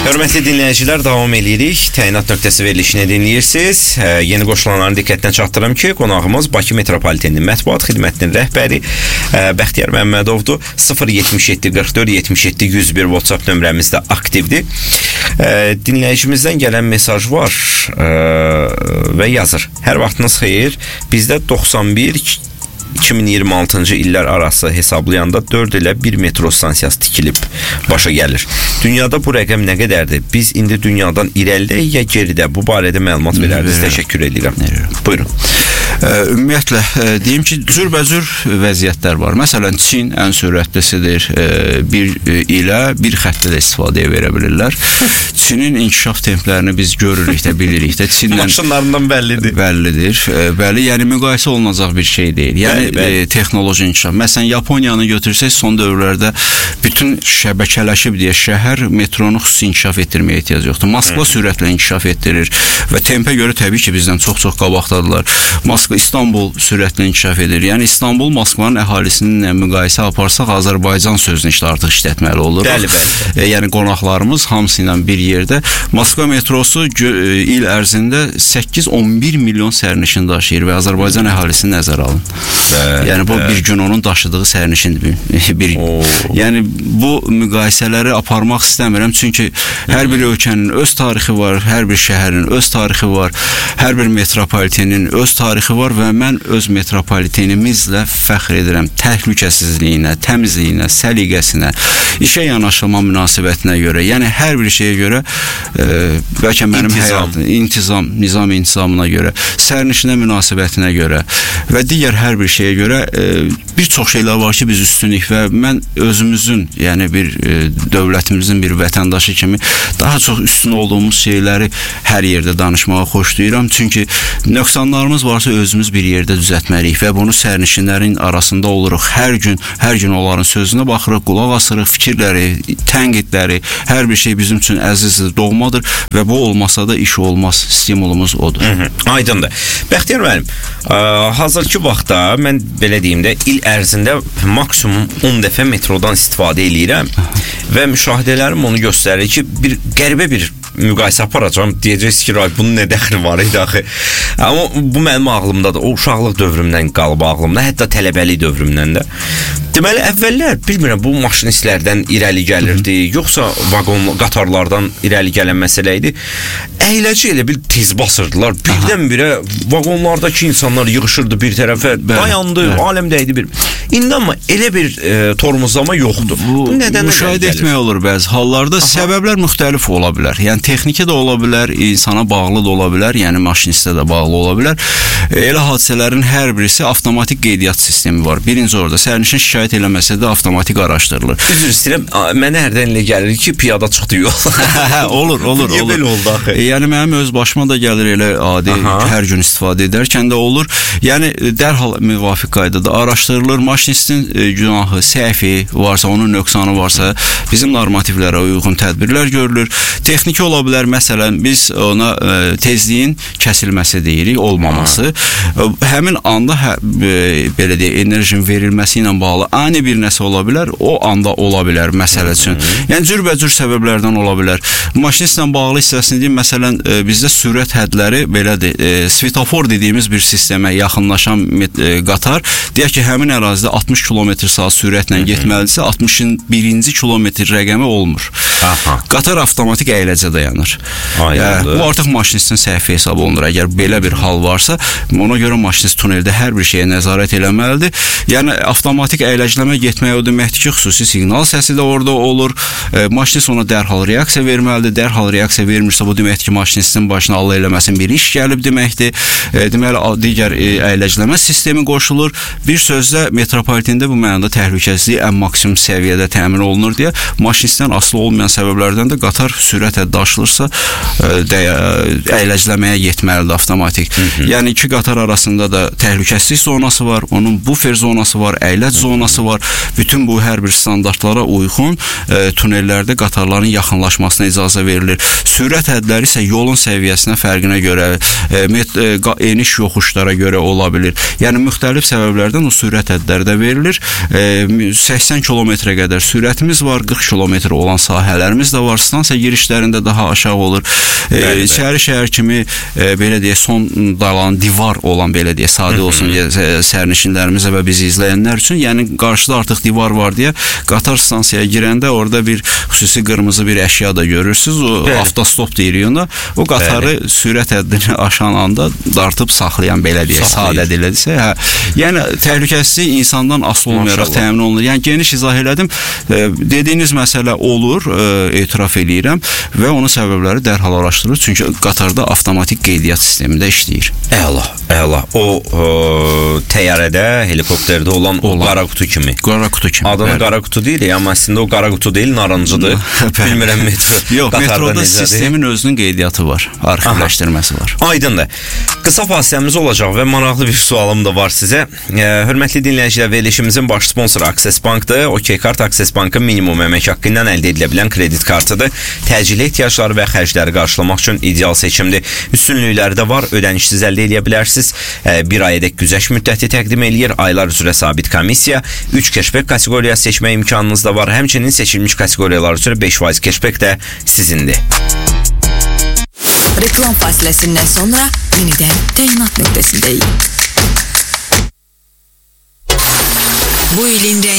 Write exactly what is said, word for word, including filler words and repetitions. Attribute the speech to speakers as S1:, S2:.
S1: Hörmətli dinləyicilər, davam edirik. Təyinat nöqtəsi verilişini dinləyirsiniz. E, yeni qoşulanların diqqətinə çatdırım ki, qonağımız Bakı Metropoliteninin mətbuat xidmətinin rəhbəri e, Bəxtiyar Məmmədovdur. sıfır yetmiş yeddi qırx dörd yetmiş yeddi yüz bir WhatsApp nömrəmizdə aktivdir. E, dinləyicimizdən gələn mesaj var e, və yazır. Hər vaxtınız xeyir. Bizdə doxsan bir iki min iyirmi altıncı illər arası hesablayanda dörd ilə bir metro stansiyası tikilib başa gəlir. Dünyada bu rəqəm nə qədərdir? Biz indi dünyadan irəlidəyik ya geridə? Bu barədə məlumat verərdiniz. Təşəkkür edirəm. Buyurun.
S2: Ümumiyyətlə, deyim ki, cürbəcür vəziyyətlər var. Məsələn, Çin ən sürətlisidir. Bir ilə bir xəttdə də istifadəyə verə bilirlər. Çinin inkişaf templərini biz görürük də, bilirik də. Çinlə
S1: maşınlarından bəllidir.
S2: Bəllidir. Bəli, yəni müqayisə olunacaq bir şey deyil. Yəni bəli, bəli. E, texnoloji inkişaf. Məsələn, Yaponiyanı götürsək, son dövrlərdə bütün şəbəkələşib deyə şəhər metronu xüsusi inkişaf etdirməyə ehtiyac yoxdur. Moskva sürətlə inkişaf etdirir və tempə görə təbii ki, bizdən çox-çox qabaqdadılar. Moskva, İstanbul sürətlə inkişaf edir. Yəni İstanbul Moskvanın əhalisinin müqayisə aparsaq, Azərbaycan sözünü işte artıq işlətməli olur.
S1: Bəli, bəli.
S2: E, yəni qonaqlarımız hamısı ilə bir yerdə. Moskva metrosu il ərzində səkkiz on bir milyon sərnişin daşıyır və Azərbaycan əhalisini nəzərə alın. Bəli, yəni bu bəli. Bir gün onun daşıdığı sərnişindir. Bir, yəni bu müqayisələri aparmaq istəmirəm, çünki hər bir ölkənin öz tarixi var, hər bir şəhərin öz tarixi var, hər bir metropolitenin öz tarixi var və mən öz metropolitenimizlə fəxr edirəm. Təhlükəsizliyinə, təmizliyinə, səliqəsinə, işə yanaşılma münasibətinə görə, yəni hər bir şeyə görə, e, bəlkə mənim həyatım, intizam, nizam intizamına görə, sərnişinə münasibətinə görə və digər hər bir şeyə görə e, bir çox şeylər var ki, biz üstünlük və mən özümüzün, yəni bir e, dövlətimizin bir vətəndaşı kimi daha çox üstün olduğumuz şeyləri hər yerdə danışmağa xoşlayıram. Çünki nöqsanlarımız varsa özümüz bir yerdə düzəltməliyik və bunu sərnişinlərin arasında oluruq. Hər gün, hər gün onların sözünə baxırıq, qulaq asırıq, fikirləri, tənqidləri, hər bir şey bizim üçün əzizdir, doğmadır və bu olmasa da iş olmaz, stimulumuz odur.
S1: Hı -hı. Aydındır. Bəxtiyar müəllim, hazırki vaxtda mən belə deyim də il ərzində maksimum on dəfə metrodan istifadə edirəm və müşahidələrim onu göstərir ki, bir qəribə bir müqayisə aparacağım, deyəcəksiniz ki, bunun nə dəxli var idi axı. Amma bu mənim ağlımdadır, o uşaqlıq dövrümdən qalıb ağlımda, hətta tələbəlik dövrümdən də. Deməli, əvvəllər, bilmirəm, bu maşinistlərdən irəli gəlirdi, yoxsa vaqon, qatarlardan irəli gələn məsələ idi. Əyləci elə bir tez basırdılar, birdən-birə vaqonlardakı insanlar yığışırdı bir tərəfə, dayandı, aləmdəydi bir. İndi amma elə bir e, tormozlama yoxdur.
S2: Bu, bu müşahidə etmək olur bəzi hallarda. Aha. Səbəblər müxtəlif ola bilər. Yəni texniki də ola bilər, insana bağlı da ola bilər, yəni maşinistə də bağlı ola bilər. Elə hadisələrin hər birisi avtomatik qeydiyyat sistemi var. Birinci orada sərnişin şikayət eləməsə də avtomatik araşdırılır.
S1: Üzr istəyirəm, mənə hərdən elə gəlir ki, piyada çıxdı yol.
S2: olur, olur,
S1: Niyə
S2: olur.
S1: Belə oldu axı?
S2: Yəni mənim öz başıma da gəlir elə adi, aha, hər gün istifadə edərkən də olur. Yəni dərhal müvafiq qaydada araşdırılır. Maşinistin günahı, səhvi varsa, onun nöqsanı varsa, bizim normativlərə uyğun tədbirlər görülür. Texniki ola bilər, məsələn, biz ona e, tezliyin kəsilməsi deyirik, olmaması. E, həmin anda hə, e, belə deyək, enerjinin verilməsi ilə bağlı ani bir nəsə ola bilər, o anda ola bilər məsələ üçün. Yəni cürbəcür səbəblərdən ola bilər. Maşinistlə bağlı hissəsini deyim, məsələn, e, bizdə sürət hədləri belədir, e, svetofor dediyimiz bir sistemə yaxınlaşan e, qatar, deyək ki, həmin ərazidə altmış kilometr saat sürətlə getməlidirsə, altmış birinci kilometr rəqəmi olmur. Aha. Qatar avtomatik əyləcə dayanır. Yəni, bu artıq maşinistin səhvi hesab olunur. Əgər belə bir hal varsa, ona görə maşinist tuneldə hər bir şeyə nəzarət eləməlidir. Yəni avtomatik əyləcləmə getmək o deməkdir ki, xüsusi siqnal səsi də orada olur. E, maşinist ona dərhal reaksiya verməlidir. Dərhal reaksiya vermirsə, bu deməkdir ki, maşinistin başına Allah eləməsin bir iş gəlib deməkdir. E, deməli, digər e, əyləcləmə sistemi qoşulur. Bir sözlə metropolitində bu mənada təhlükəsizlik ən maksimum səviyyədə təmin olunur deyə maşinistdən asılı olmayan səbəblərdən də qatar sürət həddi anlaşılırsa əyləciləməyə getməlidir avtomatik. Hı -hı. Yəni iki qatar arasında da təhlükəsizlik zonası var, onun bufer zonası var, əyləc zonası var. Bütün bu hər bir standartlara uyğun e, tunellərdə qatarların yaxınlaşmasına icazə verilir. Sürət hədləri isə yolun səviyyəsinə fərqinə görə, e, met, e, eniş yoxuşlara görə ola bilir. Yəni müxtəlif səbəblərdən o sürət hədləri də verilir. E, səksən kilometrə qədər sürətimiz var, qırx kilometr olan sahələrimiz də var. Stansiya girişlərində daha aşağı olur. E, şəhər-şəhər kimi e, belə deyə son dalan divar olan, belə deyə sadə olsun deyə sərnişinlərimizə və bizi izləyənlər üçün, yəni qarşıda artıq divar var deyə qatar stansiyaya girəndə orada bir xüsusi qırmızı bir əşya da görürsünüz. O bəli, avtostop deyirik ona. O qatarı bəli, sürət həddini aşan anda dartıb saxlayan, belə deyə sadə dilədirsə, hə. Yəni təhlükəsizlik insandan asılı olmayaraq təmin olunur. Yəni geniş izah elədim. E, dediyiniz məsələ olur, e, etiraf eləyirəm və onun səbəbləri dərhal araşdırılır. Çünki qatarda avtomatik qeydiyyat sistemində işləyir.
S1: Əla, əla. O e, təyyarədə, helikopterdə olan, olan o qara qutu kimi.
S2: Qara qutu kimi.
S1: Adını bəli, qara qutu deyil, amma əslində o qara qutu deyil, narıncıdır. Bilmirəm metro.
S2: Yox, metroda sistemin özünün qeydiyyatı var, arxivləşdirməsi var.
S1: Aydındır. Qısa fasiləmiz olacaq və maraqlı bir sualım da var sizə. E, hörmətli dinləyicilər, verilişimizin baş sponsoru Access Bankdır. OK Kart Access Bankın minimum əmək haqqı ilə əldə edilə bilən kredit kartıdır. Təcili ehtiyacları və xərcləri qarşılamaq üçün ideal seçimdir. Üstünlükləri də var, ödənişsiz əldə edə bilərsiniz. E, bir ayədək güzəşt müddəti təqdim eləyir, aylar üzrə sabit komissiya, üç keşbek kateqoriyası seçmə imkanınız da var. Həmçinin seçilmiş kateqoriyalar üzrə beş faiz keşbek də sizindir.
S3: Reklam fasiləsindən sonra yenidən təyinat nöqtəsindəyik. Bu ilin rəngi